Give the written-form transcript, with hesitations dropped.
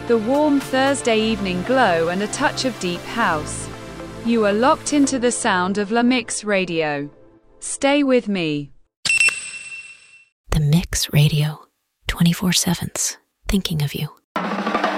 the warm Thursday evening glow and a touch of deep house. You are locked into the sound of La Mix Radio. Stay with me. The Mix Radio, 24/7's thinking of you.